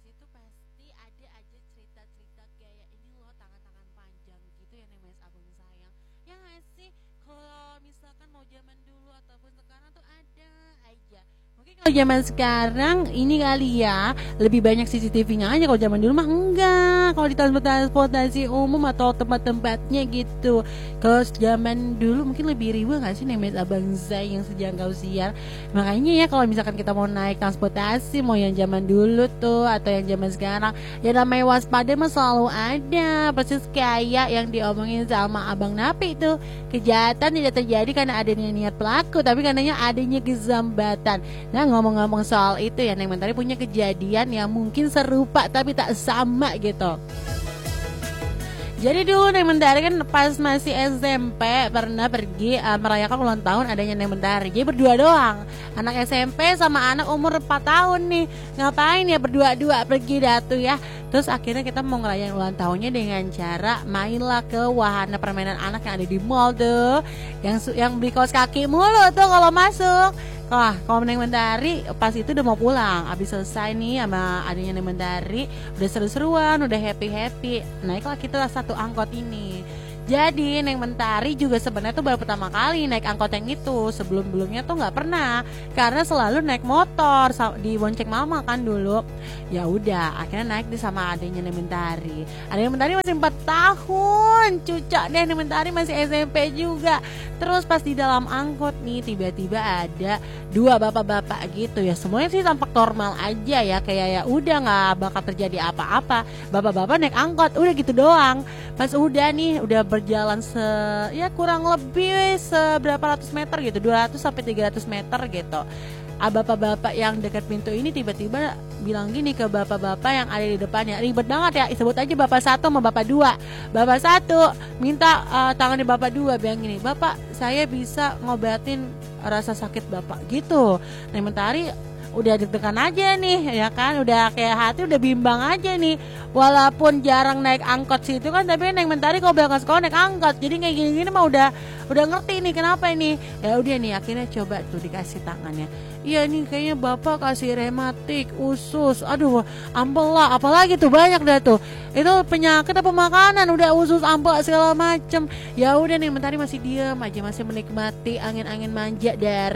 itu pasti ada aja cerita-cerita kayak ini loh tangan-tangan panjang gitu ya nih Mas Abang sayang. Ya nggak sih? Kalau misalkan mau zaman dulu ataupun sekarang tuh ada aja. Mungkin kalau zaman sekarang ini kali ya lebih banyak CCTV-nya aja. Kalau zaman dulu mah enggak. Kalau di transportasi umum atau tempat-tempatnya gitu. Kalau zaman dulu mungkin lebih ribu nggak sih nih Mas Abang Zai yang sejangkau siar. Makanya ya kalau misalkan kita mau naik transportasi mau yang zaman dulu tuh atau yang zaman sekarang ya namanya waspada mah selalu ada. Persis kayak yang diomongin sama Abang Napi tuh, kejahatan tidak terjadi karena adanya niat pelaku tapi karenanya adanya kesambatan. Nah ngomong-ngomong soal itu ya Neng Mentari punya kejadian yang mungkin serupa tapi tak sama gitu. Jadi dulu Neng Mentari kan pas masih SMP pernah pergi merayakan ulang tahun adanya Neng Mentari. Jadi berdua doang. Anak SMP sama anak umur 4 tahun nih. Ngapain ya berdua-dua pergi datu ya. Terus akhirnya kita mau ngerayain ulang tahunnya dengan cara mainlah ke wahana permainan anak yang ada di mall tuh. Yang beli kaos kaki mulu tuh kalau masuk. Wah, kalau Neng Mentari pas itu udah mau pulang, abis selesai nih sama adanya Neng Mentari, udah seru-seruan, udah happy-happy. Naiklah kita satu angkot ini. Jadi Neng Mentari juga sebenarnya tuh baru pertama kali naik angkot yang itu. Sebelum-belumnya tuh nggak pernah, karena selalu naik motor di bonceng mama kan dulu. Ya udah, akhirnya naik di sama adanya Neng Mentari. Adanya Neng Mentari masih 4 tahun, cucok deh Neng Mentari masih SMP juga. Terus pas di dalam angkot nih tiba-tiba ada dua bapak-bapak gitu ya. Semuanya sih tampak normal aja ya, kayak ya udah nggak bakal terjadi apa-apa. Bapak-bapak naik angkot, udah gitu doang. Pas udah nih, udah berjalan ya kurang lebih seberapa ratus meter gitu, 200 sampai 300 meter gitu. Bapak-bapak yang dekat pintu ini tiba-tiba bilang gini ke bapak-bapak yang ada di depannya, ribet banget ya, sebut aja bapak satu sama bapak dua. Bapak satu minta tangan di bapak dua, bilang gini, bapak saya bisa ngobatin rasa sakit bapak gitu. Nah Mentari udah deg-degan aja nih ya kan, udah kayak hati udah bimbang aja nih, walaupun jarang naik angkot situ kan, tapi Neng Mentari kalau berangkat sekolah naik angkot, jadi kayak gini-gini mah udah ngerti nih kenapa ini. Ya udah nih akhirnya coba tuh dikasih tangannya, iya nih kayaknya bapak kasih rematik, usus, aduh ampel lah, apalagi tuh banyak dah tuh, itu penyakit apa makanan, udah usus ampel segala macem. Ya udah nih Mentari masih diem aja, masih menikmati angin-angin manja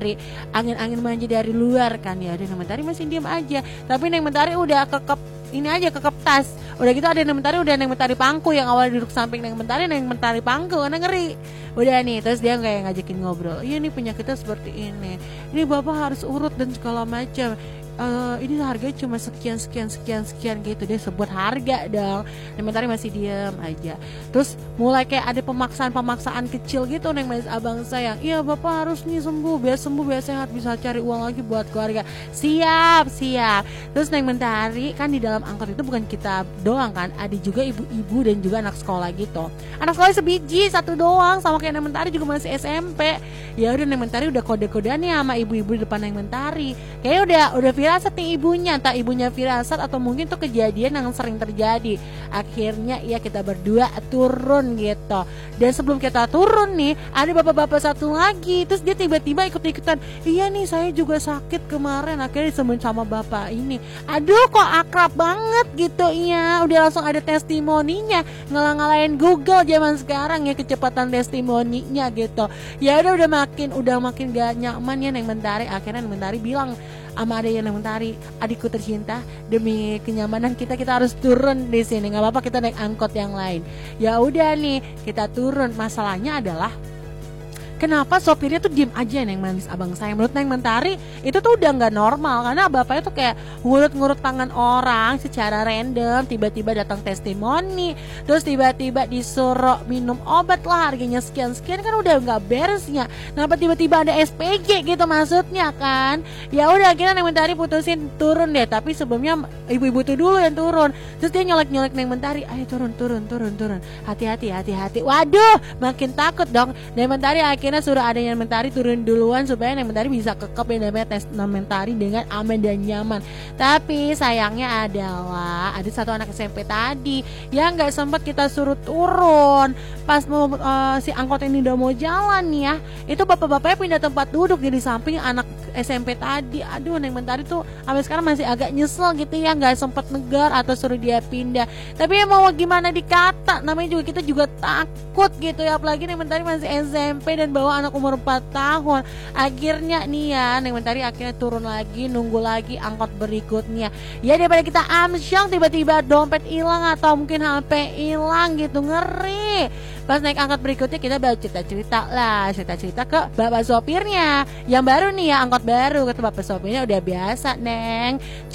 dari luar kan. Ya udah Neng Mentari masih diem aja, tapi Neng Mentari udah kekep tas. Udah gitu ada Neng Mentari, udah Neng Mentari pangku yang awal duduk samping Neng Mentari pangku karena ngeri. Udah nih, terus dia kayak ngajakin ngobrol. Iya nih penyakitnya seperti ini bapak harus urut dan segala macam. Ini harganya cuma sekian gitu, dia sebut harga dong. Neng Mentari masih diam aja. Terus mulai kayak ada pemaksaan kecil gitu Neng Mas Abang sayang. Iya bapak harus nih sembuh biar sehat, bisa cari uang lagi buat keluarga. Siap. Terus Neng Mentari kan di dalam angkot itu bukan kita doang kan, ada juga ibu-ibu dan juga anak sekolah gitu. Anak sekolah sebiji satu doang, sama kayak Neng Mentari juga masih SMP. Ya udah Neng Mentari udah kode-kodean nih sama ibu-ibu di depan Neng Mentari. Kayaknya udah firasat nih ibunya, entah ibunya firasat atau mungkin tuh kejadian yang sering terjadi. Akhirnya ya kita berdua turun gitu. Dan sebelum kita turun nih, ada bapak-bapak satu lagi. Terus dia tiba-tiba ikut-ikutan, iya nih saya juga sakit kemarin. Akhirnya disembuhin sama bapak ini. Aduh kok akrab banget gitu. Iya udah langsung ada testimoninya, ngalah-ngalahin Google zaman sekarang ya kecepatan testimoninya gitu. Ya udah makin gak nyaman ya Neng Mentari. Akhirnya Neng Mentari bilang sama adanya Neng Mentari, adikku tercinta, demi kenyamanan kita harus turun di sini, nggak apa-apa kita naik angkot yang lain. Ya udah nih kita turun. Masalahnya adalah kenapa sopirnya tuh diem aja Neng Manis Abang saya. Menurut Neng Mentari itu tuh udah gak normal, karena bapaknya tuh kayak ngurut-ngurut tangan orang secara random. Tiba-tiba datang testimoni, terus tiba-tiba disuruh minum obat lah harganya sekian-sekian, kan udah gak beresnya. Kenapa tiba-tiba ada SPG gitu maksudnya kan. Ya udah akhirnya Neng Mentari putusin turun deh. Tapi sebelumnya ibu-ibu tuh dulu yang turun. Terus dia nyolek-nyolek Neng Mentari, ayo turun, hati-hati. Waduh makin takut dong Neng Mentari. Akhirnya akhirnya suruh adanya Mentari turun duluan supaya Mentari bisa kekep yang namanya tes Mentari dengan aman dan nyaman. Tapi sayangnya adalah ada satu anak SMP tadi yang nggak sempat kita suruh turun pas mau si angkot ini udah mau jalan nih ya. Itu bapak-bapaknya pindah tempat duduk jadi samping anak SMP tadi. Aduh, Neng Mentari tuh sampai sekarang masih agak nyesel gitu ya, nggak sempat negar atau suruh dia pindah. Tapi ya mau gimana dikata, namanya juga kita juga takut gitu ya, apalagi Neng Mentari masih SMP dan bawa anak umur 4 tahun. Akhirnya nih ya Neng Mentari akhirnya turun lagi, nunggu lagi angkot berikutnya. Ya daripada kita amsyong tiba-tiba dompet hilang atau mungkin HP hilang gitu, ngeri. Pas naik angkot berikutnya kita baru cerita-cerita ke bapak sopirnya yang baru nih ya, angkot baru. Kata bapak sopirnya udah biasa Neng,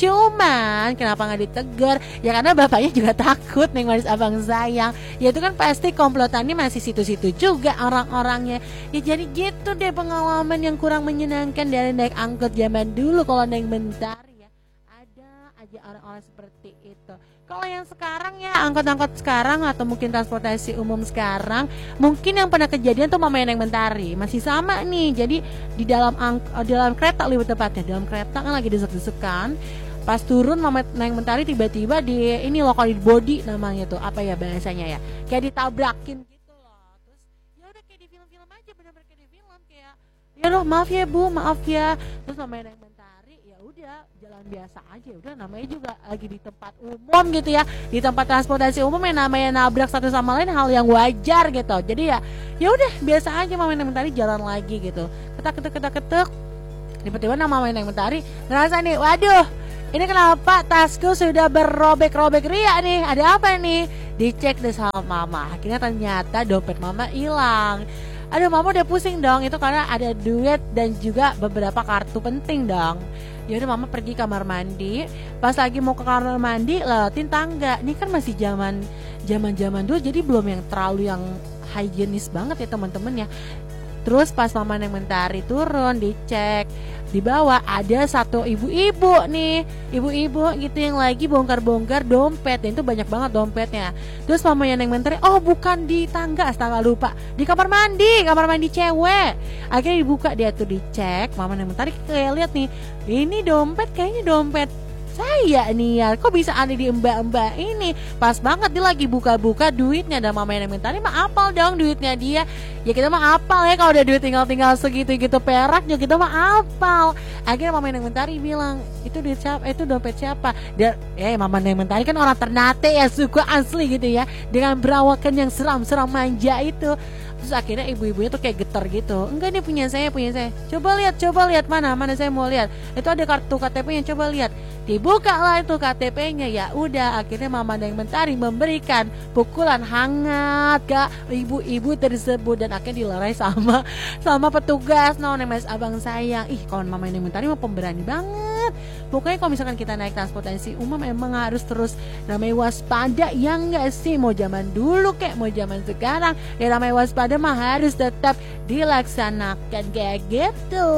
cuman kenapa nggak ditegur ya, karena bapaknya juga takut Neng manis abang sayang. Ya itu kan pasti komplotannya masih situ-situ juga orang-orangnya. Ya jadi gitu deh pengalaman yang kurang menyenangkan dari naik angkot zaman dulu. Kalau Neng Mentari ya ada aja orang-orang seperti itu. Kalau yang sekarang ya angkot-angkot sekarang atau mungkin transportasi umum sekarang, mungkin yang pernah kejadian tuh Mama Neng Mentari masih sama nih. Jadi di dalam kereta, lebih tepatnya dalam kereta kan lagi desek-desekan. Pas turun Mama Neng Mentari tiba-tiba di ini loh, kalau di body namanya tuh apa ya bahasanya ya, kayak ditabrakin gitu loh. Terus ya udah kayak di film-film aja, benar-benar kayak di film, kayak ya loh maaf ya Bu, maaf ya. Terus Mama Neng Mentari ya udah jalan biasa aja, udah namanya juga lagi di tempat umum gitu ya, di tempat transportasi umum yang namanya nabrak satu sama lain hal yang wajar gitu. Jadi ya udah biasa aja Mama Neng Mentari jalan lagi gitu, ketak tiba-tiba Mama Neng Mentari ngerasa nih, waduh ini kenapa tasku sudah berobek-robek ria nih, ada apa nih? Dicek deh sama Mama, akhirnya ternyata dompet Mama hilang. Aduh, Mama udah pusing dong, itu karena ada duit dan juga beberapa kartu penting dong. Ya udah Mama pergi kamar mandi. Pas lagi mau ke kamar mandi lewatin tangga. Ini kan masih zaman dulu, jadi belum yang terlalu yang higienis banget ya teman-teman ya. Terus pas Mama Neng Mentari turun, dicek di bawah ada satu ibu-ibu nih, ibu-ibu gitu yang lagi bongkar-bongkar dompet. Dan itu banyak banget dompetnya. Terus Mama Neng Mentari, oh bukan di tangga, astaga lupa, di kamar mandi cewek. Akhirnya dibuka, dia tuh dicek. Mama Neng Mentari kayak lihat nih, ini dompet kayaknya dompet saya nih ya, kok bisa ada di mbak-mbak ini. Pas banget dia lagi buka-buka duitnya, dan Mama Neng Mentari mah apal dong duitnya dia. Ya kita mah apal ya, kalau udah duit tinggal segitu-gitu perak juga kita mah apal. Akhirnya Mama Neng Mentari bilang, itu duit siapa? Itu dompet siapa? Dan Mama Neng Mentari kan orang Ternate ya, suku asli gitu ya, dengan perawakan yang seram-seram manja itu. Terus akhirnya ibu-ibunya tuh kayak getar gitu, enggak nih punya saya. Coba lihat mana saya mau lihat. Itu ada kartu KTP-nya, coba lihat. Dibuka lah itu KTP-nya. Ya udah, akhirnya Mama Neng Mentari memberikan pukulan hangat ke ibu-ibu tersebut dan akhirnya dilerai sama petugas. Mas abang sayang. Kawan Mama Neng Mentari mah pemberani banget. Pokoknya kalau misalkan kita naik transportasi umum emang harus terus namanya waspada, ya enggak sih? Mau zaman dulu kayak mau zaman sekarang, ya namanya waspada mah harus tetap dilaksanakan kayak gitu.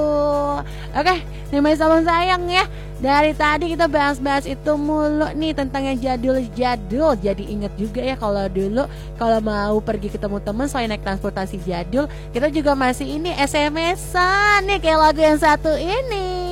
Oke, namanya abang sayang ya. Dari tadi kita bahas-bahas itu mulu nih tentang yang jadul-jadul. Jadi inget juga ya kalau dulu kalau mau pergi ketemu teman selain naik transportasi jadul, kita juga masih ini SMS-an nih kayak lagu yang satu ini.